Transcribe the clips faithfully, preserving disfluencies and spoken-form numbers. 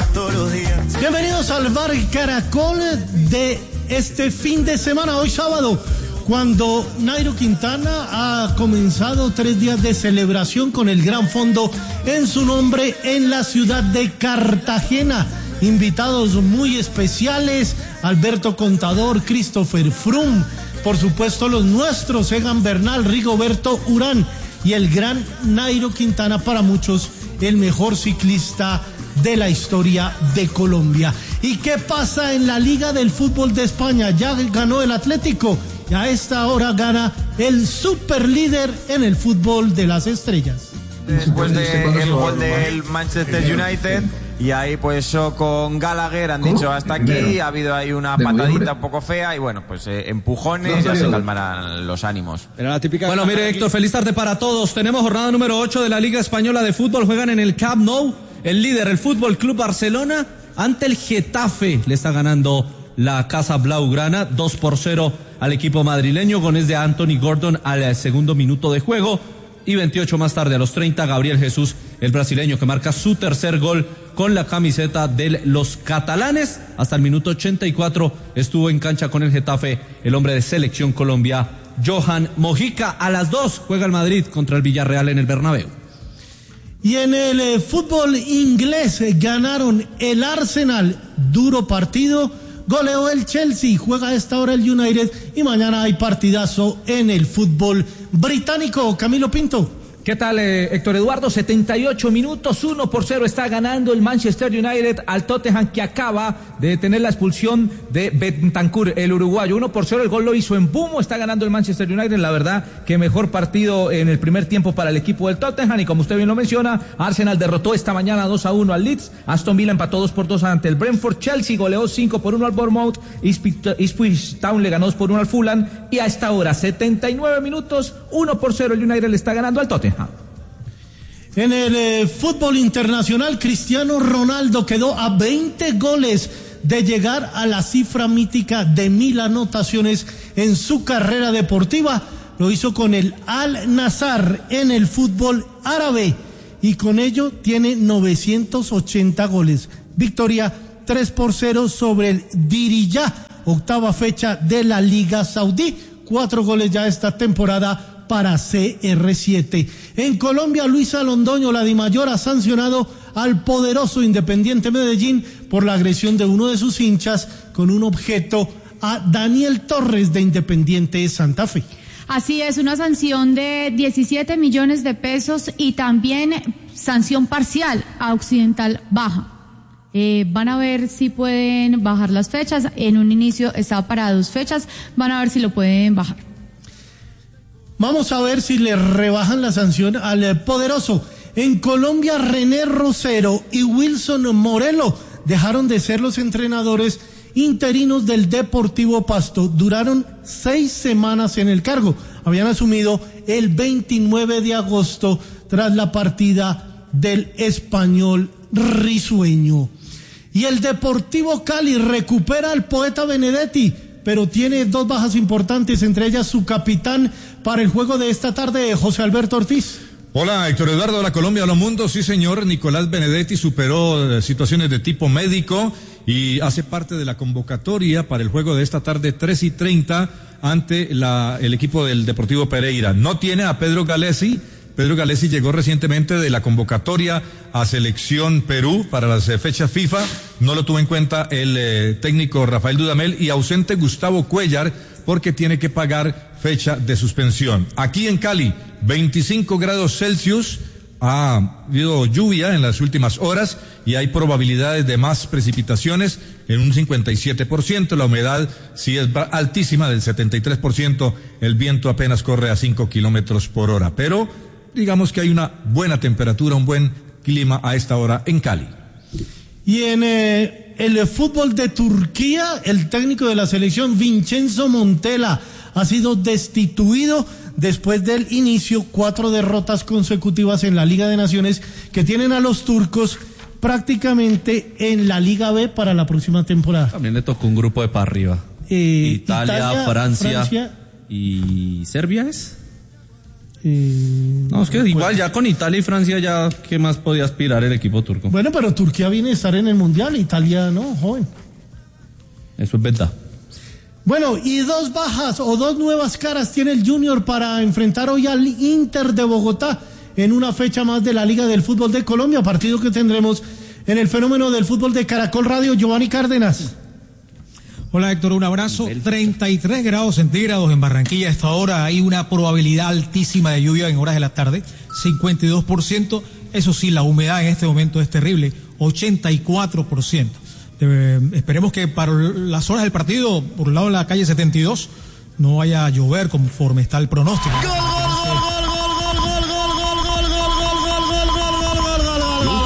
todos los días. Bienvenidos al Bar Caracol de este fin de semana, hoy sábado, cuando Nairo Quintana ha comenzado tres días de celebración con el gran fondo en su nombre en la ciudad de Cartagena. Invitados muy especiales, Alberto Contador, Christopher Froome, por supuesto los nuestros, Egan Bernal, Rigoberto Urán y el gran Nairo Quintana, para muchos el mejor ciclista de la historia de Colombia. ¿Y qué pasa en la Liga del Fútbol de España? Ya ganó el Atlético y a esta hora gana el superlíder en el fútbol de las estrellas. Después del gol del Manchester United, y ahí pues yo con Gallagher han dicho hasta aquí, ha habido ahí una patadita un poco fea y bueno, pues eh, empujones, ya se calmarán los ánimos. Era la típica. Bueno, mire Héctor, feliz tarde para todos. Tenemos jornada número ocho de la Liga Española de Fútbol, juegan en el Camp Nou, el líder, el Fútbol Club Barcelona, ante el Getafe, le está ganando la Casa Blaugrana, dos por cero al equipo madrileño, goles de Anthony Gordon al segundo minuto de juego. Y veintiocho más tarde, a los treinta, Gabriel Jesús, el brasileño, que marca su tercer gol con la camiseta de los catalanes. Hasta el minuto ochenta y cuatro estuvo en cancha con el Getafe el hombre de Selección Colombia, Johan Mojica. A las dos juega el Madrid contra el Villarreal en el Bernabéu. Y en el eh, fútbol inglés eh, ganaron el Arsenal, duro partido, goleó el Chelsea, juega a esta hora el United y mañana hay partidazo en el fútbol británico. Camilo Pinto. ¿Qué tal, eh, Héctor Eduardo? setenta y ocho minutos, uno por cero está ganando el Manchester United al Tottenham, que acaba de tener la expulsión de Bentancur, el uruguayo. uno por cero, el gol lo hizo en Bumo, está ganando el Manchester United. La verdad que mejor partido en el primer tiempo para el equipo del Tottenham, y como usted bien lo menciona, Arsenal derrotó esta mañana dos a uno al Leeds, Aston Villa empató dos por dos ante el Brentford, Chelsea goleó cinco por uno al Bournemouth, Ipswich Town le ganó dos por uno al Fulham, y a esta hora, setenta y nueve minutos, uno por cero, el United le está ganando al Tottenham. En el eh, fútbol internacional, Cristiano Ronaldo quedó a veinte goles de llegar a la cifra mítica de mil anotaciones en su carrera deportiva. Lo hizo con el Al-Nassr en el fútbol árabe y con ello tiene novecientos ochenta goles. Victoria tres por cero sobre el Diriyah, octava fecha de la Liga Saudí. Cuatro goles ya esta temporada para C R siete. En Colombia, Luisa Londoño, la Dimayor, ha sancionado al poderoso Independiente Medellín por la agresión de uno de sus hinchas con un objeto a Daniel Torres de Independiente Santa Fe. Así es, una sanción de diecisiete millones de pesos y también sanción parcial a Occidental Baja. Eh, van a ver si pueden bajar las fechas. En un inicio estaba para dos fechas, van a ver si lo pueden bajar. Vamos a ver si le rebajan la sanción al poderoso. En Colombia, René Rosero y Wilson Morelo dejaron de ser los entrenadores interinos del Deportivo Pasto. Duraron seis semanas en el cargo. Habían asumido el veintinueve de agosto tras la partida del Español Risueño. Y el Deportivo Cali recupera al Poeta Benedetti, pero tiene dos bajas importantes, entre ellas su capitán para el juego de esta tarde, José Alberto Ortiz. Hola, Héctor Eduardo, hola Colombia, hola mundo. Sí, señor, Nicolás Benedetti superó eh, situaciones de tipo médico y hace parte de la convocatoria para el juego de esta tarde, tres y treinta, ante la, el equipo del Deportivo Pereira. No tiene a Pedro Galesi. Pedro Galesi llegó recientemente de la convocatoria a Selección Perú para las eh, fechas FIFA. No lo tuvo en cuenta el eh, técnico Rafael Dudamel, y ausente Gustavo Cuellar porque tiene que pagar fecha de suspensión. Aquí en Cali, veinticinco grados Celsius, ha habido lluvia en las últimas horas y hay probabilidades de más precipitaciones en un cincuenta y siete por ciento. La humedad sí es altísima, del setenta y tres por ciento. El viento apenas corre a cinco kilómetros por hora, pero digamos que hay una buena temperatura, un buen clima a esta hora en Cali. Y en eh, el fútbol de Turquía, el técnico de la selección, Vincenzo Montella, ha sido destituido después del inicio, cuatro derrotas consecutivas en la Liga de Naciones que tienen a los turcos prácticamente en la Liga B para la próxima temporada. También le tocó un grupo de para arriba. Eh, Italia, Italia Francia, Francia y Serbia es. Eh, no, es que igual ya con Italia y Francia ya, ¿qué más podía aspirar el equipo turco? Bueno, pero Turquía viene a estar en el Mundial, Italia no, joven. Eso es verdad. Bueno, y dos bajas o dos nuevas caras tiene el Junior para enfrentar hoy al Inter de Bogotá en una fecha más de la Liga del Fútbol de Colombia, partido que tendremos en el Fenómeno del Fútbol de Caracol Radio. Giovanni Cárdenas. Hola Héctor, un abrazo. treinta y tres grados centígrados en Barranquilla a esta hora. Hay una probabilidad altísima de lluvia en horas de la tarde, cincuenta y dos por ciento. Eso sí, la humedad en este momento es terrible, ochenta y cuatro por ciento. Eh, esperemos que para las horas del partido, por un lado de la calle setenta y dos, no vaya a llover conforme está el pronóstico. ¡Gol, gol, gol, gol, gol, gol, gol, gol, gol, gol, gol, gol, gol, gol,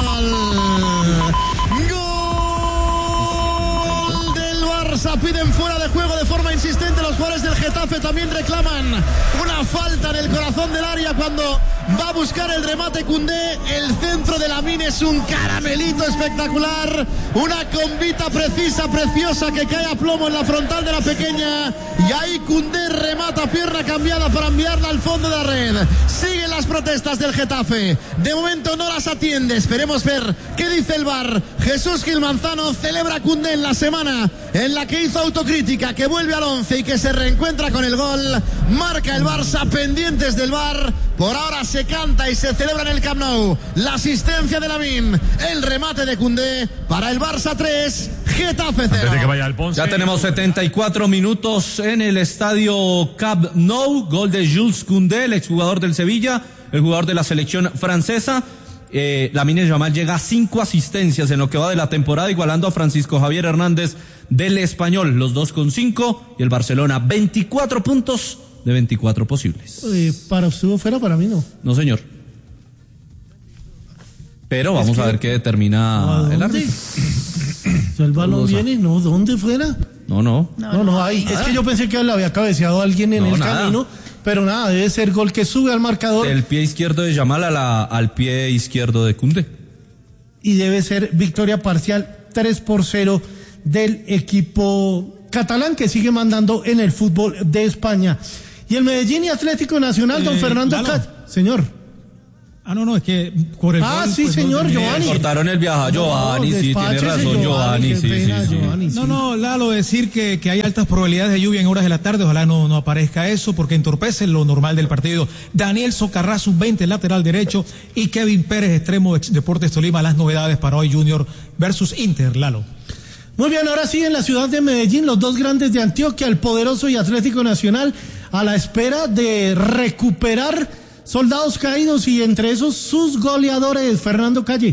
gol, gol del Barça! Piden fuera de juego de forma insistente los jugadores del Getafe, también reclaman una falta en el corazón del área cuando va a buscar el remate Koundé. El centro de Lamine es un caramelito espectacular, una combita precisa, preciosa, que cae a plomo en la frontal de la pequeña, y ahí Koundé remata pierna cambiada para enviarla al fondo de la red. Siguen las protestas del Getafe, de momento no las atiende, esperemos ver qué dice el V A R. Jesús Gil Manzano celebra Koundé en la semana en la que hizo autocrítica, que vuelve al once y que se reencuentra con el gol. Marca el Barça, pendientes del V A R. Por ahora se canta y se celebra en el Camp Nou la asistencia de Lamine, el remate de Koundé para el Barça tres, Getafe cero. Antes de que vaya al Ponce. Ya tenemos setenta y cuatro minutos en el estadio Camp Nou. Gol de Jules Koundé, el exjugador del Sevilla, el jugador de la selección francesa. Eh, Lamine Yamal llega a cinco asistencias en lo que va de la temporada, igualando a Francisco Javier Hernández del Español, los dos con cinco, y el Barcelona veinticuatro puntos de veinticuatro posibles. Eh, para usted fuera, para mí no. No, señor. Pero vamos que, a ver qué determina el árbitro. Si el balón viene, no, ¿dónde fuera? No, no. No, no, no hay. Es que yo pensé que le había cabeceado a alguien en no, el nada. camino, pero nada, debe ser gol que sube al marcador. El pie izquierdo de Yamal a la, al pie izquierdo de Koundé. Y debe ser victoria parcial tres por cero del equipo catalán, que sigue mandando en el fútbol de España. Y el Medellín y Atlético Nacional, eh, don Fernando Cat. Señor. Ah, no, no, es que por el Ah, gol, sí, pues, señor, no Giovanni. Cortaron el viaje a Giovanni, no, sí, tiene razón, Giovanni, sí, pena, sí, sí. Giovanni, No, sí. no, Lalo, decir que, que hay altas probabilidades de lluvia en horas de la tarde, ojalá no, no aparezca eso, porque entorpece lo normal del partido. Daniel Socarrá, sub veinte, lateral derecho, y Kevin Pérez, extremo de Deportes Tolima, las novedades para hoy, Junior versus Inter, Lalo. Muy bien, ahora sí, en la ciudad de Medellín, los dos grandes de Antioquia, el Poderoso y Atlético Nacional, a la espera de recuperar soldados caídos, y entre esos sus goleadores. Fernando Calle.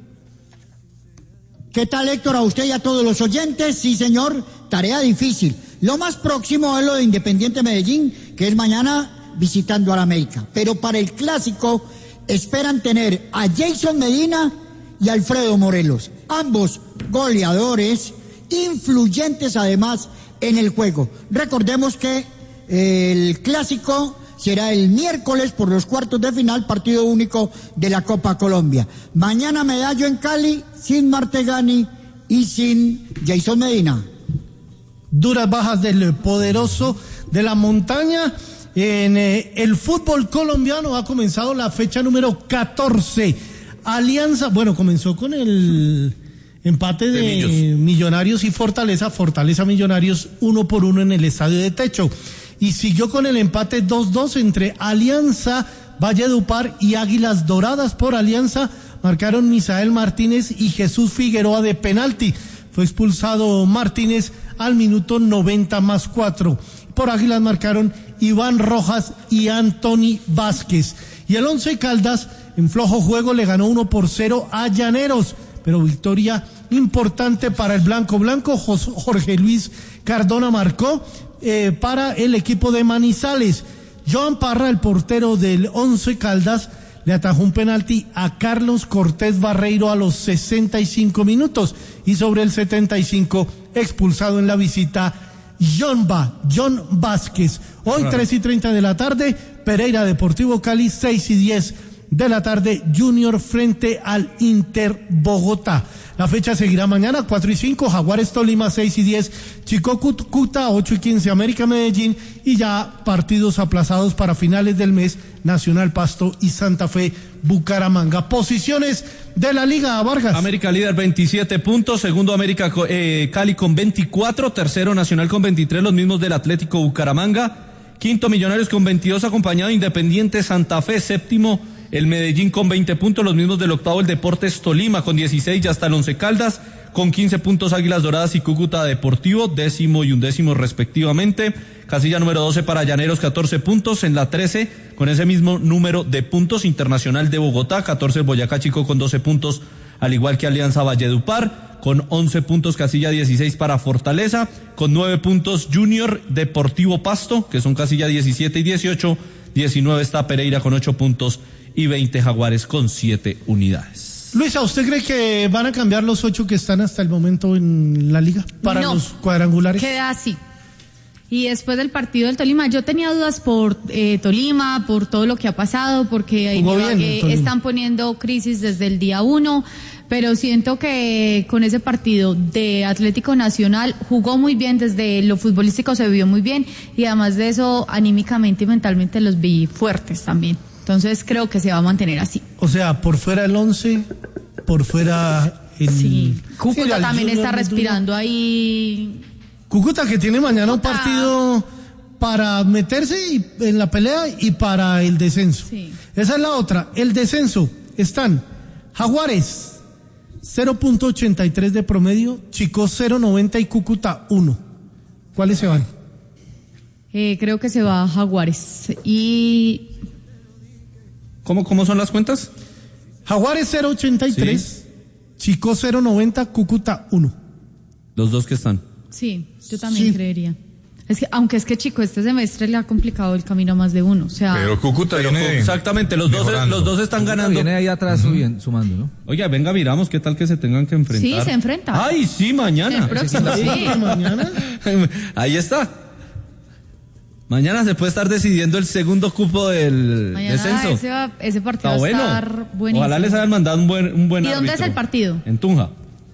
¿Qué tal, Héctor? A usted y a todos los oyentes. Sí, señor, tarea difícil. Lo más próximo es lo de Independiente Medellín, que es mañana visitando a la América. Pero para el clásico esperan tener a Jason Medina y Alfredo Morelos, ambos goleadores, influyentes además en el juego. Recordemos que el clásico será el miércoles por los cuartos de final, partido único de la Copa Colombia. Mañana Medallo en Cali, sin Martegani y sin Jason Medina. Duras bajas del Poderoso de la Montaña. En eh, el fútbol colombiano ha comenzado la fecha número catorce. Alianza, bueno, comenzó con el empate de, de Millonarios y Fortaleza. Fortaleza Millonarios uno por uno en el estadio de Techo. Y siguió con el empate dos dos entre Alianza, Valledupar y Águilas Doradas. Por Alianza marcaron Misael Martínez y Jesús Figueroa de penalti. Fue expulsado Martínez al minuto noventa más cuatro. Por Águilas marcaron Iván Rojas y Anthony Vázquez. Y el Once Caldas, en flojo juego, le ganó uno por cero a Llaneros. Pero victoria importante para el Blanco Blanco. Jorge Luis Cardona marcó eh, para el equipo de Manizales. Joan Parra, el portero del Once Caldas, le atajó un penalti a Carlos Cortés Barreiro a los sesenta y cinco minutos. Y sobre el setenta y cinco, expulsado en la visita, John Va, John Vázquez. Hoy, tres y treinta de la tarde, Pereira Deportivo Cali, seis y diez de la tarde, Junior frente al Inter Bogotá. La fecha seguirá mañana, cuatro y cinco, Jaguares Tolima, seis y diez, Chico Cúcuta, ocho y quince, América Medellín, y ya partidos aplazados para finales del mes, Nacional Pasto y Santa Fe Bucaramanga. Posiciones de la Liga, Vargas. América líder veintisiete puntos, segundo América eh, Cali con veinticuatro, tercero Nacional con veintitrés, los mismos del Atlético Bucaramanga, quinto Millonarios con veintidós, acompañado de Independiente Santa Fe, séptimo el Medellín con veinte puntos, los mismos del octavo el Deportes Tolima con dieciséis, ya hasta el Once Caldas con quince puntos, Águilas Doradas y Cúcuta Deportivo, décimo y undécimo respectivamente. Casilla número doce para Llaneros, catorce puntos. En la trece, con ese mismo número de puntos, Internacional de Bogotá, catorce el Boyacá Chico con doce puntos, al igual que Alianza Valledupar, con once puntos. Casilla dieciséis para Fortaleza, con nueve puntos Junior Deportivo Pasto, que son casilla diecisiete y dieciocho, diecinueve está Pereira con ocho puntos y veinte Jaguares con siete unidades. Luisa, ¿usted cree que van a cambiar los ocho que están hasta el momento en la liga para no, los cuadrangulares? Queda así. Y después del partido del Tolima, yo tenía dudas por eh, Tolima, por todo lo que ha pasado, porque eh, están poniendo crisis desde el día uno, pero siento que con ese partido de Atlético Nacional jugó muy bien, desde lo futbolístico se vio muy bien, y además de eso, anímicamente y mentalmente los vi fuertes también. Entonces creo que se va a mantener así. O sea, por fuera el once, por fuera el... Sí, Cúcuta sí, también está respirando ahí... Cúcuta que tiene mañana Cúcuta. un partido para meterse en la pelea y para el descenso. Sí. Esa es la otra. El descenso están Jaguares cero punto ochenta y tres de promedio, Chico cero punto noventa y Cúcuta uno. ¿Cuáles se van? Eh, creo que se va a Jaguares. Y... ¿Cómo, cómo son las cuentas? Jaguares cero punto ochenta y tres, sí. Chico cero punto noventa, Cúcuta uno. Los dos que están. Sí, yo también sí. creería. Es que, aunque es que Chico, este semestre le ha complicado el camino a más de uno. O sea, pero Cúcuta pero viene exactamente, los dos, los dos están ganando. Viene ahí atrás uh-huh. subiendo, sumando, ¿no? Oiga, venga, miramos qué tal que se tengan que enfrentar. Sí, se enfrentan. Ay, sí, mañana. El próximo, sí. mañana. Ahí está. Mañana se puede estar decidiendo el segundo cupo del mañana descenso. Ese, va, ese partido está va a bueno. estar buenísimo. Ojalá les hayan mandado un buen un buen ¿Y dónde árbitro. es el partido? En Tunja.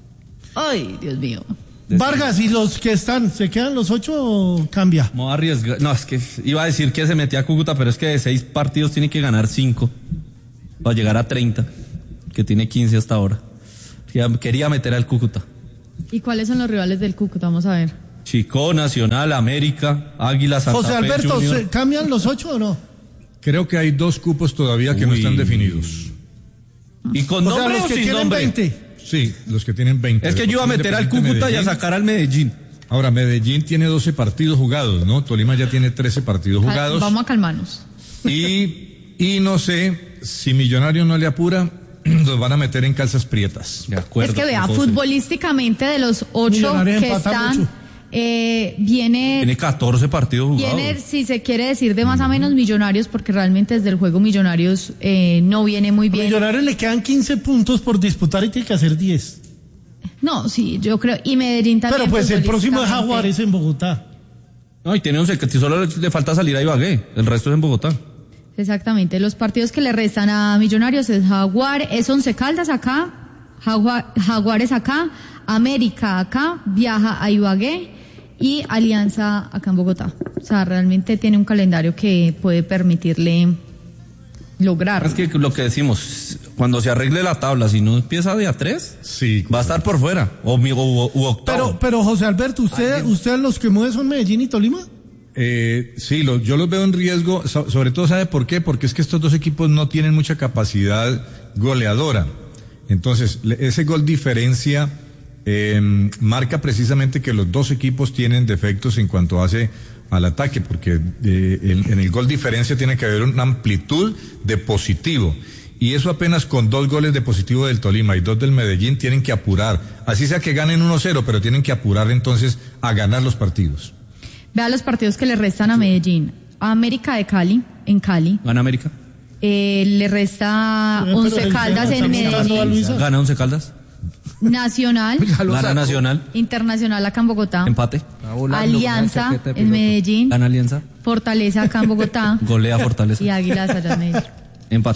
Ay, Dios mío. Vargas, ¿y los que están, se quedan los ocho o cambia? No arriesga. No, es que iba a decir que se metía a Cúcuta, pero es que de seis partidos tiene que ganar cinco para llegar a treinta, que tiene quince hasta ahora. Quería meter al Cúcuta. ¿Y cuáles son los rivales del Cúcuta? Vamos a ver. Chico, Nacional, América, Águila, Santa José Fe, Alberto, Junior. ¿se ¿cambian los ocho o no? Creo que hay dos cupos todavía que Uy. no están definidos. ¿Y con o sea, nombre los o que sin tienen nombre? veinte. Sí, los que tienen veinte. Es que yo iba a meter al Cúcuta Medellín. Y a sacar al Medellín. Ahora, Medellín tiene doce partidos jugados, ¿no? Tolima ya tiene trece partidos Cal- jugados. Vamos a calmarnos. Y, y no sé, si Millonario no le apura, los van a meter en calzas prietas. De acuerdo. Es que vea, futbolísticamente de los ocho que están... Eh, viene tiene catorce partidos jugados. Viene, si se quiere decir, de más o menos Millonarios, porque realmente desde el juego Millonarios eh, no viene muy bien. A Millonarios le quedan quince puntos por disputar y tiene que hacer diez. No, sí, yo creo. Y Medellín también. Pero pues el próximo es Jaguares en Bogotá. No, y tiene once, que solo le falta salir a Ibagué. El resto es en Bogotá. Exactamente. Los partidos que le restan a Millonarios es Jaguar, es Once Caldas acá, Jaguar, Jaguares acá, América acá, viaja a Ibagué y Alianza acá en Bogotá. O sea, realmente tiene un calendario que puede permitirle lograr. Es que lo que decimos, cuando se arregle la tabla, si no empieza de a tres, sí, va a estar por fuera, o, o, o octavo. Pero, pero José Alberto, ¿usted, ¿usted los que mueve son Medellín y Tolima? Eh, sí, lo, yo los veo en riesgo, so, sobre todo, ¿sabe por qué? Porque es que estos dos equipos no tienen mucha capacidad goleadora. Entonces, ese gol diferencia eh, marca precisamente que los dos equipos tienen defectos en cuanto hace al ataque, porque eh, en, en el gol diferencia tiene que haber una amplitud de positivo. Y eso apenas con dos goles de positivo del Tolima y dos del Medellín tienen que apurar. Así sea que ganen uno cero, pero tienen que apurar entonces a ganar los partidos. Vea los partidos que le restan a Medellín. A América de Cali, en Cali. ¿Gana América? Eh, le resta sí, Once Caldas en Medellín. ¿Gana Once Caldas? Nacional. Gana Nacional. Internacional acá en Bogotá. Empate. Alianza en Medellín. Gana Alianza. Fortaleza acá en Bogotá. Golea Fortaleza. Y Águilas allá en Medellín. Empate.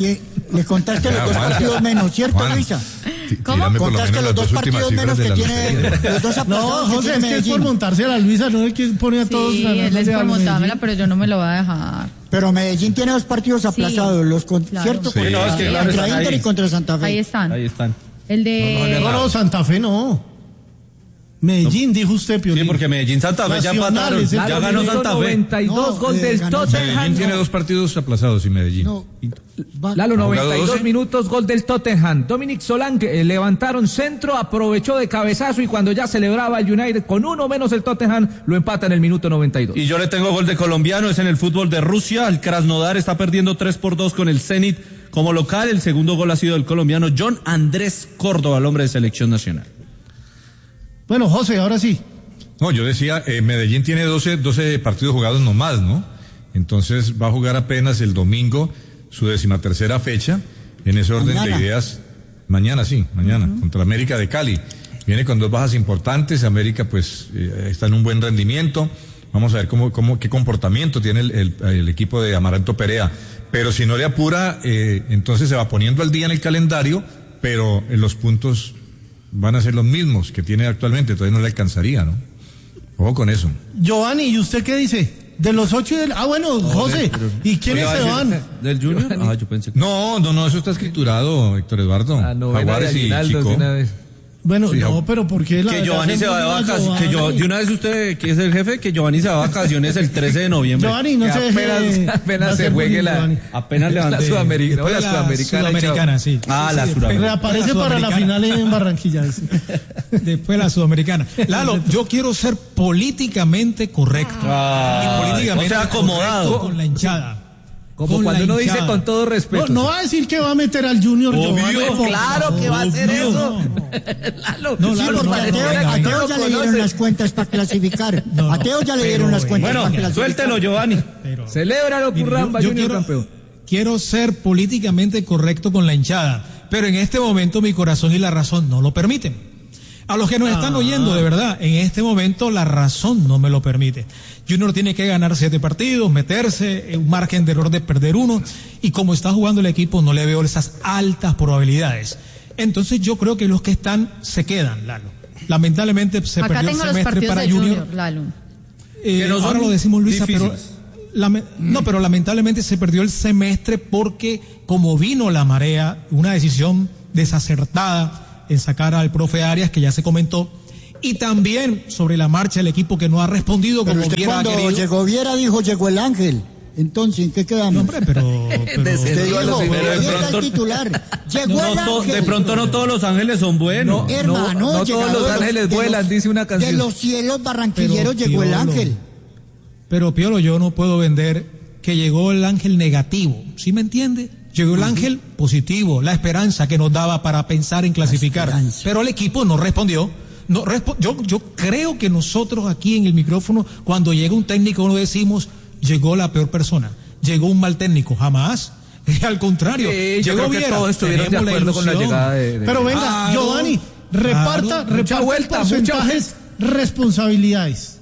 Le contaste los dos partidos menos, ¿cierto, Juan, Luisa? ¿Cómo? Contaste los dos partidos menos que tiene, los dos No, aplazados que José, tiene es que es Medellín. por montarse a la Luisa, no es que pone a todos. Sí, ganándole él es a por Medellín. montármela, pero yo no me lo voy a dejar. Pero Medellín tiene dos partidos aplazados, los con, claro. ¿cierto? Sí, Contra, no, es que claro, contra están Inter ahí. y contra Santa Fe. Ahí están. Ahí están. El de... No, no, Santa Fe no. Medellín, dijo usted, Piolín. Sí, porque Medellín Santa Fe ya empataron, Nacionales, ya el ganó Santa Fe. noventa y dos No, gol eh, del ganó Tottenham. Medellín tiene dos partidos aplazados y Medellín. No, va- Lalo, ¿Ha jugado noventa y dos doce? minutos, gol del Tottenham. Dominic Solanke eh, levantaron centro, aprovechó de cabezazo y cuando ya celebraba el United con uno menos el Tottenham, lo empata en el minuto noventa y dos. Y yo le tengo gol de colombiano, es en el fútbol de Rusia. El Krasnodar está perdiendo tres por dos con el Zenit como local. El segundo gol ha sido del colombiano John Andrés Córdoba, el hombre de selección nacional. Bueno, José, ahora sí. No, yo decía, eh, Medellín tiene doce, doce partidos jugados nomás, ¿no? Entonces va a jugar apenas el domingo su decimatercera fecha, en ese orden Mañana. de ideas. Mañana, sí, mañana, uh-huh. contra América de Cali. Viene con dos bajas importantes, América pues eh, está en un buen rendimiento. Vamos a ver cómo, cómo, qué comportamiento tiene el, el, el equipo de Amaranto Perea. Pero si no le apura, eh, entonces se va poniendo al día en el calendario, pero en los puntos van a ser los mismos que tiene actualmente, entonces no le alcanzaría, ¿no? Ojo con eso. Giovanni, ¿y usted qué dice? De los ocho y del... Ah, bueno, José, ¿y quiénes se van? ¿Del Junior? Ah, yo pensé que... No, no, no, eso está escriturado, Héctor Eduardo. Ah, novena de Jaguares y Aguinaldo, Chico. de una vez. Bueno, Sí, no, pero ¿por qué la Que Giovanni se va de vacaciones, que yo, de una vez usted, que es el jefe, que Giovanni se va de vacaciones el trece de noviembre. Giovanni, no Que se deje- apenas, va apenas a se ser juegue bullying, la, Giovanni. Apenas la levanté. sudamericana. Después la de la sudamericana. sudamericana, sí. Ah, Sí, la sí, Sudamericana. Reaparece la para la Sudamericana. final en Barranquilla. sí. Después la sudamericana. Lalo, yo quiero ser políticamente correcto. Ah, y políticamente o sea, acomodado. correcto con la hinchada. Como Con cuando la uno dice hinchada. con todo No, respeto. no va a decir que va a meter al Junior Obvio, Giovanni. por claro favor. que va a hacer Obvio. eso. No, No, Sí, Lalo, porque no, a no, Teo, venga, a venga. Teo ya le dieron conoce. las cuentas para clasificar. No, a Teo ya le pero, dieron las cuentas Bueno, para clasificar. suéltelo, Giovanni. Pero- Celébralo, Mire, Curramba, yo- yo Junior quiero- campeón. Quiero ser políticamente correcto con la hinchada, pero en este momento mi corazón y la razón no lo permiten. A los que nos están oyendo, de verdad, en este momento la razón no me lo permite. Junior tiene que ganar siete partidos, meterse en un margen de error de perder uno, y como está jugando el equipo no le veo esas altas probabilidades. Entonces yo creo que los que están se quedan, Lalo. Lamentablemente se Acá perdió el tengo los semestre partidos para de Junior. Junior, Lalo. Eh, Que no son ahora lo decimos, Luisa, pero difíciles. lame- no, pero lamentablemente se perdió el semestre porque como vino la marea, una decisión desacertada en sacar al profe Arias, que ya se comentó, y también sobre la marcha el equipo que no ha respondido Pero como usted hubiera cuando querido. llegó Viera dijo llegó el ángel. Entonces, ¿en qué quedamos? No, hombre, pero, pero- Desde- Usted Pero dijo, de pero ahí está pronto- el titular. Llegó No, el to- ángel. de pronto no todos los ángeles son buenos. Hermano, no todos llegado los de ángeles de vuelan, dice una canción. De los cielos barranquilleros Pero, llegó el Piolo, ángel. pero Piolo, yo no puedo vender que llegó el ángel negativo, ¿sí me entiende? Llegó el ángel positivo, la esperanza que nos daba para pensar en clasificar, esperanza. pero el equipo no respondió. No, respo- yo, yo creo que nosotros aquí en el micrófono, cuando llega un técnico, no decimos, llegó la peor persona, llegó un mal técnico, jamás. Al contrario, Sí, yo llegó creo que Viera, todos estuvieron de tenemos la acuerdo con la ilusión. llegada de... de- Pero venga, Claro, Giovanni, reparta, claro. reparta Mucha vuelta, porcentajes, responsabilidades.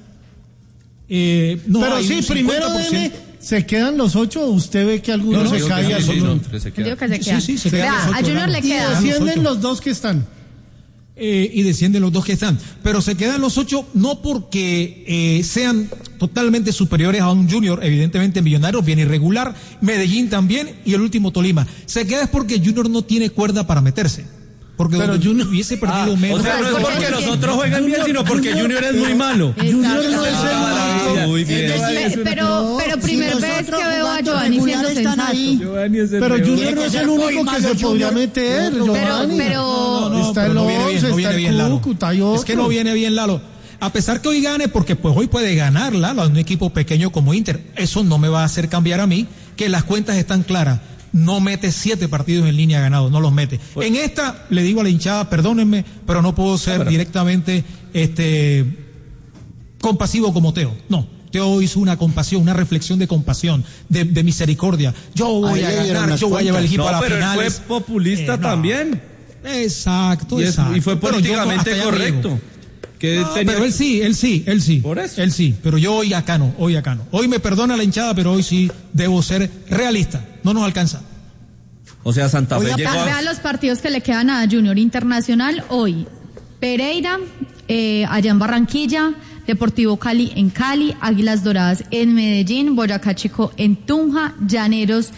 Eh, no, Pero hay sí, un primero cincuenta por ciento. deme, se quedan los ocho, usted ve que algunos No, no, se digo que caen. sí, sí, algunos- que se Yo queda. digo que se Sí, quedan. sí, se quedan Vea, los ocho, a Junior Lalo. le Y quedan. los descienden ocho. los dos que están. Eh, y descienden los dos que están. Pero se quedan los ocho no porque eh, sean totalmente superiores a un Junior, evidentemente Millonarios viene irregular, Medellín también y el último Tolima. Se queda es porque Junior no tiene cuerda para meterse. Porque Pero donde Junior- hubiese perdido Ah, menos. o sea, no es porque los otros jueguen bien, sino porque Junior es muy malo. Junior no es el Ah, único. muy bien. Pe- Pero, pero Si primer los vez otros que veo a jugando Giovanni siendo regulares están sensato. ahí. Giovanni es el Pero peor. Junior no es el único que se podría meter, Pero, Giovanni. pero, No, no, Está pero el no viene bien, once, no viene está el bien, Lalo. Cúcuta, hay otro. Es que no viene bien, Lalo. A pesar que hoy gane, porque pues hoy puede ganar, Lalo, a un equipo pequeño como Inter. Eso no me va a hacer cambiar a mí, que las cuentas están claras. No mete siete partidos en línea ganados, no los mete. En esta, le digo a la hinchada, perdónenme, pero no puedo ser directamente este compasivo como Teo. No. Teo hizo una compasión, una reflexión de compasión, de, de misericordia. Yo voy Ahí a le dieron ganar, las yo voy a llevar el cuentas. equipo No, a las pero él finales. fue populista Eh, no. también. Exacto, Y, es- exacto. y fue Pero yo políticamente hasta allá correcto. llego. Que No, tenía- pero él sí, él sí, él sí. Por eso. Él sí, pero yo hoy acá no, hoy acá no. Hoy me perdona la hinchada, pero hoy sí debo ser realista. No nos alcanza. O sea, Santa Fe Oiga, llegó a... Vean los partidos que le quedan a Junior Internacional hoy. Pereira, eh, allá en Barranquilla, Deportivo Cali en Cali, Águilas Doradas en Medellín, Boyacá Chico en Tunja, Llaneros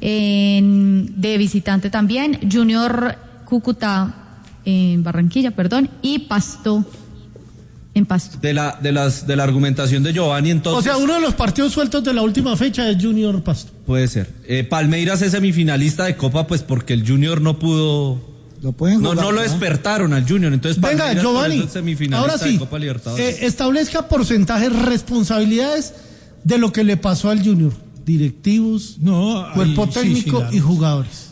en, de visitante también, Junior Cúcuta en Barranquilla, perdón, y Pasto en Pasto. De la, de las, de la argumentación de Giovanni, entonces... O sea, uno de los partidos sueltos de la última fecha es Junior Pasto. Puede ser. Eh, Palmeiras es semifinalista de Copa, pues porque el Junior no pudo... Lo pueden No, jugar, no lo despertaron al Junior, entonces Venga, Palmeiras por Giovanni, eso es semifinalista ahora sí, de Copa Libertadores. eh, establezca porcentajes, responsabilidades de lo que le pasó al Junior. Directivos, No, cuerpo ahí, sí, técnico sí, claro. y jugadores.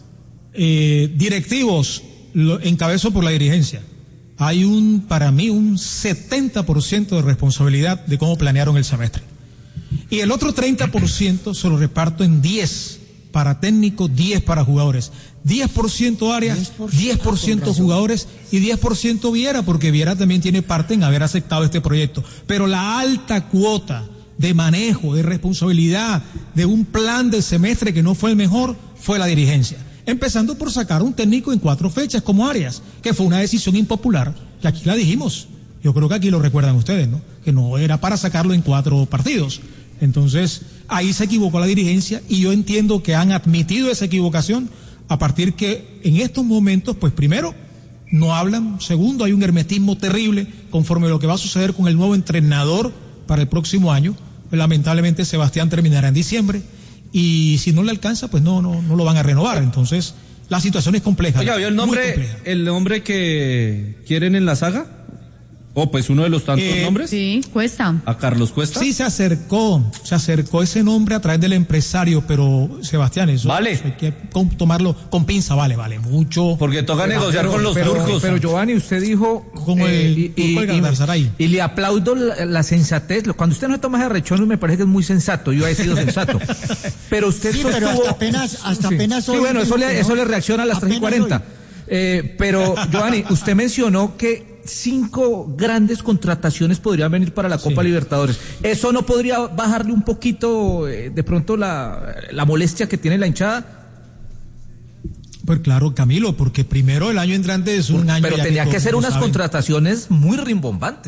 Eh, directivos, lo encabezo por la dirigencia. Hay un, para mí, un setenta por ciento de responsabilidad de cómo planearon el semestre. Y el otro treinta por ciento se lo reparto en diez para técnicos, diez para jugadores. diez por ciento área, diez por ciento jugadores y diez por ciento Viera, porque Viera también tiene parte en haber aceptado este proyecto. Pero la alta cuota de manejo, de responsabilidad, de un plan del semestre que no fue el mejor, fue la dirigencia. Empezando por sacar un técnico en cuatro fechas como Arias, que fue una decisión impopular, que aquí la dijimos. Yo creo que aquí lo recuerdan ustedes, ¿no? Que no era para sacarlo en cuatro partidos. Entonces, ahí se equivocó la dirigencia y yo entiendo que han admitido esa equivocación a partir que en estos momentos, pues primero, no hablan. Segundo, hay un hermetismo terrible conforme a lo que va a suceder con el nuevo entrenador para el próximo año. Lamentablemente, Sebastián terminará en diciembre. Y si no le alcanza, pues no, no, no lo van a renovar. Entonces, la situación es compleja. Oiga, ¿vio el nombre, el nombre que quieren en la saga? Oh, pues uno de los tantos Eh, nombres. Sí, Cuesta. A Carlos Cuesta. Sí, se acercó, se acercó ese nombre a través del empresario, pero Sebastián, eso, Vale. eso hay que con- tomarlo con pinza, vale, vale, mucho. Porque toca Pero- negociar pero- con los pero, turcos. Pero Giovanni, usted dijo... Como el turco de Galatasaray. y le aplaudo la, la sensatez. Cuando usted no se toma ese rechones me parece que es muy sensato. Yo he sido sensato. Pero usted Sí, pero sostuvo- hasta apenas, hasta Sí. apenas Sí, hoy bueno, eso dijo le, que eso no. le reacciona a las tres y Apenas cuarenta. hoy. Eh, pero, Giovanni, usted mencionó que cinco grandes contrataciones podrían venir para la Copa Sí. Libertadores. ¿Eso no podría bajarle un poquito, eh, de pronto, la, la molestia que tiene la hinchada? Pues claro, Camilo, porque primero el año entrante es un año. Pero ya tenía que todos ser lo unas saben. contrataciones muy rimbombantes.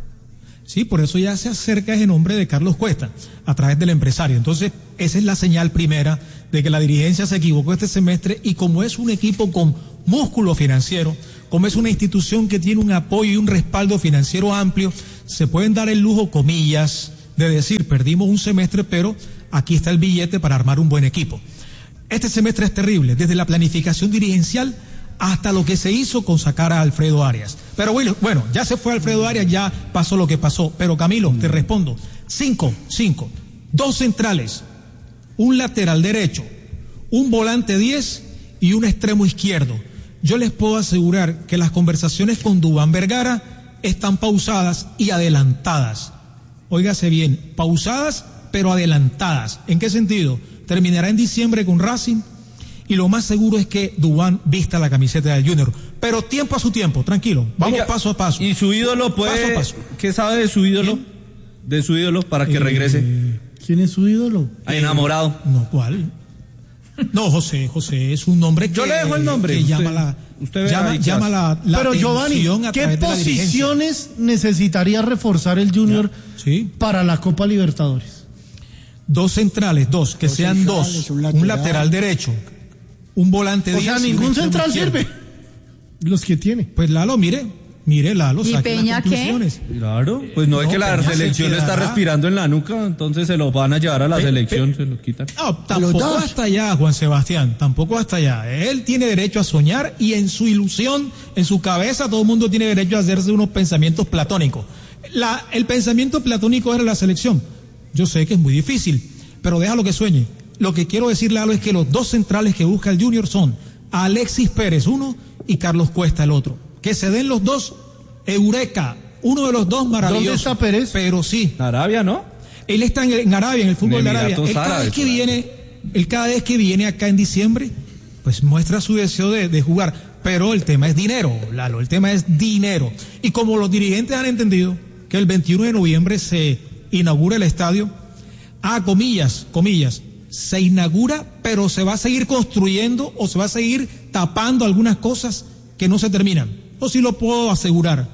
Sí, por eso ya se acerca ese nombre de Carlos Cuesta a través del empresario. Entonces, esa es la señal primera de que la dirigencia se equivocó este semestre y como es un equipo con músculo financiero, como es una institución que tiene un apoyo y un respaldo financiero amplio, se pueden dar el lujo, comillas, de decir, perdimos un semestre, pero aquí está el billete para armar un buen equipo. Este semestre es terrible, desde la planificación dirigencial hasta lo que se hizo con sacar a Alfredo Arias. Pero bueno, bueno, ya se fue Alfredo Arias, ya pasó lo que pasó. Pero Camilo, te respondo, cinco, cinco, dos centrales, un lateral derecho, un volante diez y un extremo izquierdo. Yo les puedo asegurar que las conversaciones con Duván Vergara están pausadas y adelantadas. Óigase bien, pausadas pero adelantadas. ¿En qué sentido? Terminará en diciembre con Racing y lo más seguro es que Duván vista la camiseta del Junior. Pero tiempo a su tiempo, tranquilo, vamos Oiga, paso a paso. ¿Y su ídolo puede...? Paso a paso. ¿Qué sabe de su ídolo? ¿Quién? De su ídolo para que Eh, regrese. ¿Quién es su ídolo? A enamorado. No, ¿cuál? No, José, José es un nombre que... Yo le dejo el nombre. Que Usted- llama la... usted verá llama, ahí qué llama hace. la, la Pero Giovanni, atención a ¿qué través de la dirigencia. posiciones necesitaría reforzar el Junior Sí. para la Copa Libertadores? Dos centrales, dos, que Dos sean centrales, dos. un Un lateral. lateral, derecho, un volante O diez sea, y un ningún extremo central izquierdo. sirve. Los que tiene. Pues Lalo, mire, mire Lalo, ¿Y saque Peña las qué? conclusiones. Claro, pues no es No, que la Peña se selección le está quedará. respirando en la nuca, entonces se lo van a llevar a la Pe- selección, pe- se lo quitan. No, tampoco dos. hasta allá, Juan Sebastián, tampoco hasta allá. Él tiene derecho a soñar y en su ilusión, en su cabeza, todo el mundo tiene derecho a hacerse unos pensamientos platónicos. La, el pensamiento platónico era la selección. Yo sé que es muy difícil, pero déjalo que sueñe. Lo que quiero decirle, Lalo, es que los dos centrales que busca el Junior son Alexis Pérez, uno, y Carlos Cuesta, el otro. Que se den los dos, eureka, uno de los dos maravilloso. ¿Dónde está Pérez? Pero sí, Arabia, ¿no? él está en, en Arabia, en el fútbol En de Arabia. Emiratos Él cada Árabes, vez que por ahí. viene, él cada vez que viene acá en diciembre, pues muestra su deseo de, de jugar. Pero el tema es dinero, Lalo, el tema es dinero. Y como los dirigentes han entendido que el veintiuno de noviembre se inaugura el estadio, a comillas, comillas, se inaugura pero se va a seguir construyendo o se va a seguir tapando algunas cosas que no se terminan. Yo sí lo puedo asegurar.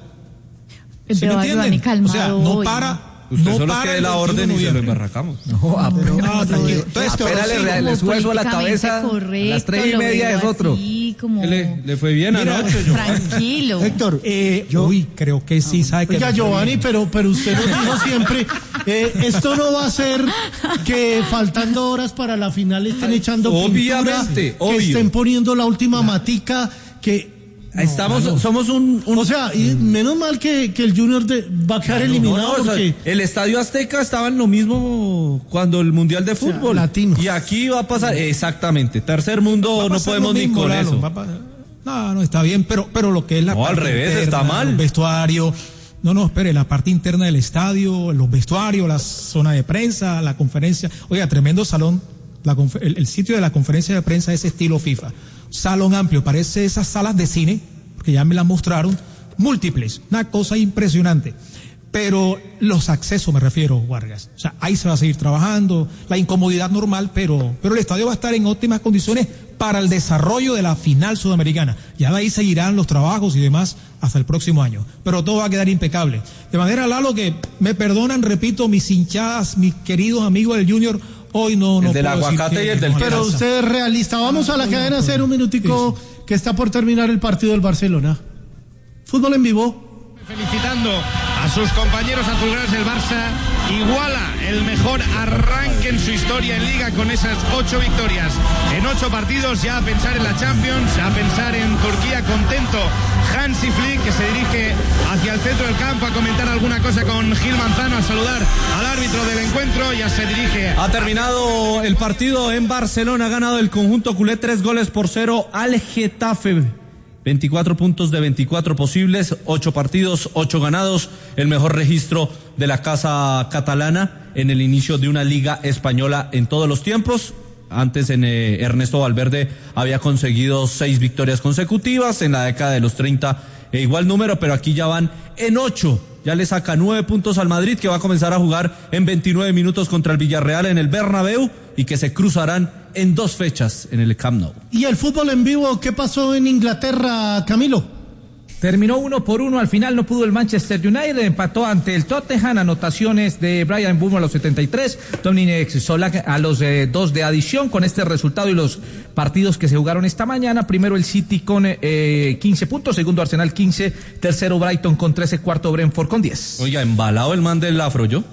¿Sí me entienden? O sea, no para... Usted no solo que dé la orden y se lo embarracamos. No, ah, pero, no, tranquilo. Entonces, espérale, le suelto a la cabeza. Correcto, a las tres y media es otro. Como... Le, le fue bien anoche. Tranquilo. Héctor, eh, yo, uy, creo que sí, sabe que... Oiga, Giovanni, pero, pero usted nos dijo siempre, eh, esto no va a ser que faltando horas para la final estén echando Obviamente, pintura, obvio. que estén poniendo la última matica, que... No, Estamos, no. somos un, un... O sea, y menos mal que, que el Junior de, va a quedar no, eliminado no, no, porque... o sea, el Estadio Azteca estaba en lo mismo cuando el Mundial de Fútbol. O sea, latinos. Y aquí va a pasar, exactamente, tercer mundo no podemos ni con Lalo, eso. Pa, no, no, está bien, pero, pero lo que es la no, parte al revés, interna, está mal. Los vestuarios, no, no, espere, la parte interna del estadio, los vestuarios, la zona de prensa, la conferencia. Oiga, tremendo salón, la, el, el sitio de la conferencia de prensa es estilo FIFA. Salón amplio, parece esas salas de cine, que ya me la mostraron, múltiples, una cosa impresionante. Pero los accesos me refiero, Vargas. O sea, ahí se va a seguir trabajando, la incomodidad normal, pero, pero el estadio va a estar en óptimas condiciones para el desarrollo de la final sudamericana. Ya de ahí seguirán los trabajos y demás hasta el próximo año. Pero todo va a quedar impecable. De manera, Lalo, que me perdonan, repito, mis hinchadas, mis queridos amigos del Junior, hoy no... El no del aguacate y el del Pero usted es realista. Vamos a la cadena hacer un minutico sí, sí. que está por terminar el partido del Barcelona. Fútbol en vivo. Felicitando a sus compañeros azulgranas del Barça, iguala el mejor arranque en su historia en Liga con esas ocho victorias en ocho partidos, ya a pensar en la Champions, a pensar en Turquía. Contento Hansi Flick, que se dirige hacia el centro del campo a comentar alguna cosa con Gil Manzano, a saludar al árbitro del encuentro, ya se dirige... Ha terminado el partido en Barcelona, ha ganado el conjunto culé tres goles por cero al Getafe. veinticuatro puntos de veinticuatro posibles, ocho partidos, ocho ganados, el mejor registro de la casa catalana en el inicio de una liga española en todos los tiempos. Antes en eh, Ernesto Valverde había conseguido seis victorias consecutivas, en la década de los treinta eh, igual número, pero aquí ya van en ocho. Ya le saca nueve puntos al Madrid, que va a comenzar a jugar en veintinueve minutos contra el Villarreal en el Bernabéu y que se cruzarán en dos fechas en el Camp Nou. ¿Y el fútbol en vivo qué pasó en Inglaterra, Camilo? Terminó uno por uno, al final no pudo el Manchester United, empató ante el Tottenham, anotaciones de Brian Bourne a los setenta y tres, Dominic Solanke a los eh, dos de adición. Con este resultado y los partidos que se jugaron esta mañana, primero el City con eh, quince puntos, segundo Arsenal quince, tercero Brighton con trece, cuarto Brentford con diez. Oiga, embalado el man del afro, ¿yo?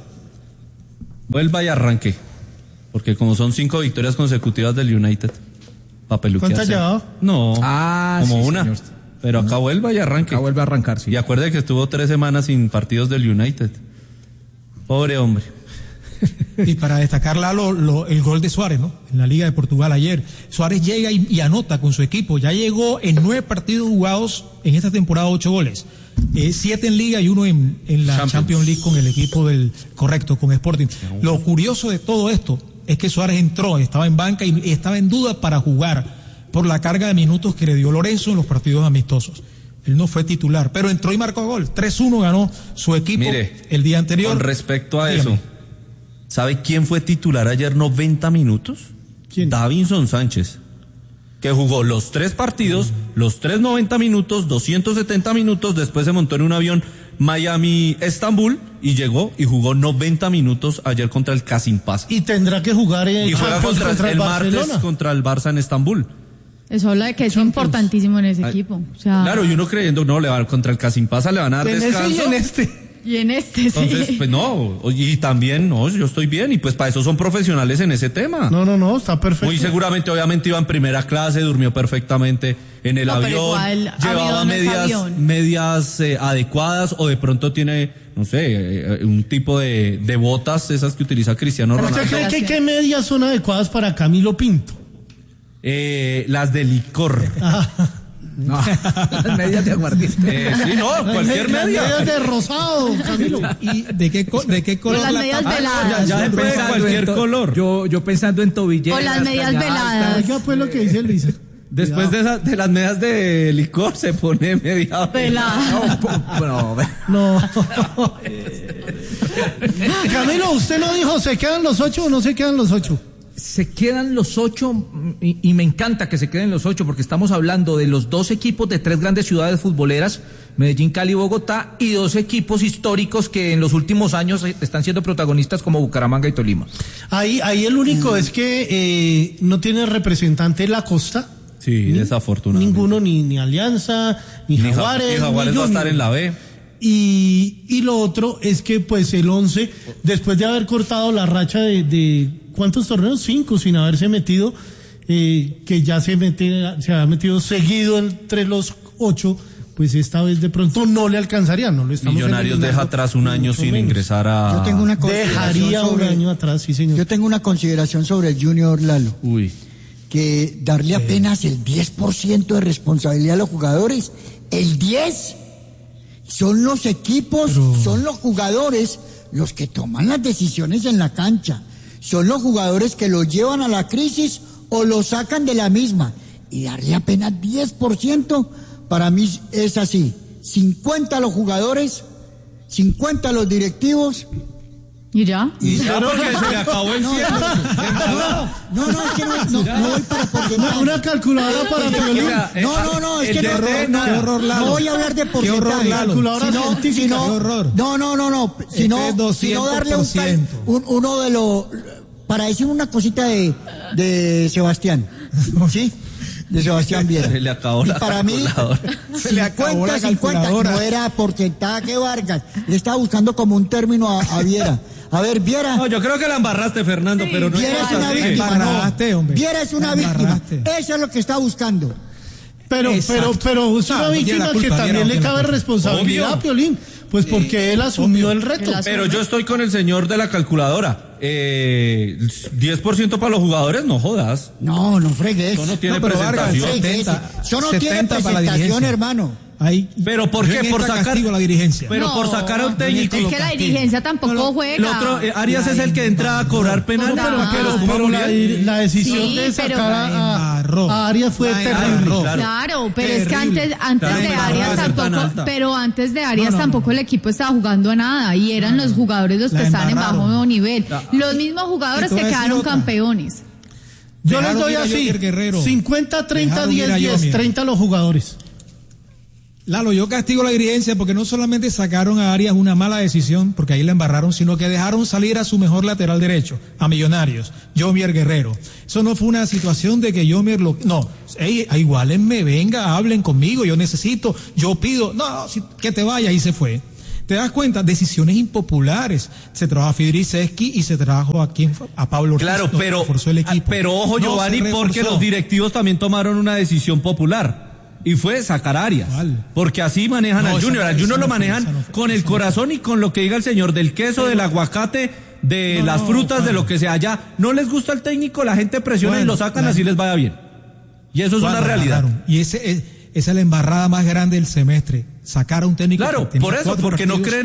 Vuelva y arranque, porque como son cinco victorias consecutivas del United, papeluquearse. ¿Cuántas ya? No, ah, como sí, una. Señor. Pero acá vuelva y arranque. Acá vuelve a arrancar, sí. Y acuerde que estuvo tres semanas sin partidos del United. Pobre hombre. Y para destacar, Lalo, lo, el gol de Suárez, ¿no? En la Liga de Portugal ayer. Suárez llega y, y anota con su equipo. Ya llegó en nueve partidos jugados en esta temporada, ocho goles. Eh, siete en Liga y uno en, en la Champions. Champions League con el equipo del, correcto, con Sporting. Lo curioso de todo esto es que Suárez entró, estaba en banca y, y estaba en duda para jugar por la carga de minutos que le dio Lorenzo en los partidos amistosos. Él no fue titular, pero entró y marcó gol. tres uno ganó su equipo. Mire, el día anterior. Con respecto a Dígame. eso, ¿sabe quién fue titular ayer noventa minutos? ¿Quién? Davinson Sánchez, que jugó los tres partidos, los tres noventa minutos, doscientos setenta minutos, después se montó en un avión Miami-Estambul y llegó y jugó noventa minutos ayer contra el Kasimpasa. Y tendrá que jugar en Y juega contra, contra el, el Barcelona. martes contra el Barça en Estambul. Eso habla de que es importantísimo en ese Ay, equipo. O sea, claro, y uno creyendo, no, le va contra el Kasimpasa, le van a dar En descanso. ese y en este. y en este Entonces, sí. pues no, y también, no, yo estoy bien, y pues para eso son profesionales en ese tema. No, no, no, está perfecto. Muy seguramente, obviamente, iba en primera clase, durmió perfectamente en el No, pero avión, igual, llevaba avión no es medias, avión. medias eh, adecuadas, o de pronto tiene, no sé, eh, un tipo de, de botas, esas que utiliza Cristiano ¿Pero Ronaldo. usted cree que qué medias son adecuadas para Camilo Pinto? Eh, las de licor. No, las medias de aguardiente. Eh, sí, no, cualquier Las media. medias de rosado, Camilo. ¿Y de qué, co- de qué color las la medias tapa? veladas. Ya se puede Pensando cualquier en to- color. Yo, yo pensando en tobilleras. O las medias caña veladas. altas. Oiga, pues lo que dice Luisa. Después de, esa- de las medias de licor se pone media. Pelada. Bueno, No. Camilo, usted no dijo, ¿se quedan los ocho o no se quedan los ocho? se quedan los ocho, y, y me encanta que se queden los ocho, porque estamos hablando de los dos equipos de tres grandes ciudades futboleras, Medellín, Cali y Bogotá, y dos equipos históricos que en los últimos años están siendo protagonistas como Bucaramanga y Tolima. Ahí, ahí el único mm. es que eh, no tiene representante la costa. Sí, ni, desafortunadamente. Ninguno, ni, ni Alianza, ni, ni Jaguares. Ni Jaguares ni va a estar en la B. Y, y lo otro es que pues el once, después de haber cortado la racha de, de ¿cuántos torneos? Cinco sin haberse metido, eh, que ya se mete, se ha metido seguido entre los ocho, pues esta vez de pronto no le alcanzaría, no lo estamos Millonarios deja atrás un año sin menos. ingresar a... Yo tengo una Dejaría sobre, un año atrás, sí señor. Yo tengo una consideración sobre el Junior Lalo. Uy. Que darle apenas el diez por ciento de responsabilidad a los jugadores, el diez por ciento. Son los equipos, Pero... son los jugadores los que toman las decisiones en la cancha. Son los jugadores que los llevan a la crisis o los sacan de la misma. Y darle apenas diez por ciento, para mí es así. cincuenta a los jugadores, cincuenta a los directivos. ¿Y ya? Y ya porque se le acabó el cielo. No, no, no, es que no, no, no voy para porcentaje. Una calculadora para que No, no, no, es que no, horror, no, qué horror, Lalo. No voy a hablar de porcentaje. Qué horror, Lalo. Calculadora sino, científica, sino, qué horror. No, no, no, no, sino, sino darle un, un uno de los, para decir una cosita de, de Sebastián, ¿sí? De Sebastián Viera. Se le acabó la y para mí, se le acabó la cincuenta, no era porcentaje, Vargas. Le estaba buscando como un término a, a Viera. A ver, Viera. No, yo creo que la embarraste, Fernando, sí. pero no Viera es una víctima, no. Viera es una víctima. Eso es lo que está buscando. Pero, Exacto. pero, pero es una no, víctima que también le cabe responsabilidad a Piolín. Pues porque él asumió el reto. Pero yo estoy con el señor de la calculadora. Eh, diez por ciento para los jugadores, no jodas. No, no fregues. Eso no tiene no, presentación. setenta, Eso no tiene presentación, hermano. Ahí, pero ¿por qué? Por sacar la dirigencia. Pero no, por sacar a un técnico. Es que la dirigencia tampoco no, juega. El otro, eh, Arias la es el que entra a cobrar penal, no, pero, pero, pero, pero la, la decisión sí, de sacar a, a Arias fue terrible. Claro, claro, pero terrible. Es que antes, antes claro, de Arias tampoco, pero antes de Arias no, no, tampoco el equipo estaba jugando a nada y eran no, los jugadores los que estaban en bajo nivel. La, los mismos jugadores que quedaron campeones. Yo les doy así: cincuenta, treinta, diez, diez, treinta los jugadores. Lalo, yo castigo la dirigencia porque no solamente sacaron a Arias una mala decisión, porque ahí la embarraron, sino que dejaron salir a su mejor lateral derecho, a Millonarios, Yomier Guerrero. Eso no fue una situación de que Yomier lo... No, hey, igualenme, venga, hablen conmigo, yo necesito, yo pido, no, no, que te vaya, y se fue. ¿Te das cuenta? Decisiones impopulares. Se trajo a Fidriceski y se trajo a quien, a Pablo Claro, Risto, pero, reforzó el equipo. pero ojo, no Giovanni, porque los directivos también tomaron una decisión popular. Y fue sacar a Arias. ¿Cuál? Porque así manejan no, al Junior. Al Junior no lo manejan no fue, con el corazón y con lo que diga el señor del queso, pero, del aguacate, de no, las frutas, no, de lo que sea. Ya no les gusta el técnico, la gente presiona bueno, y lo sacan la, así les vaya bien. Y eso es una realidad. Y ese es, esa es la embarrada más grande del semestre. Sacar a un técnico. Claro, por eso, porque no creen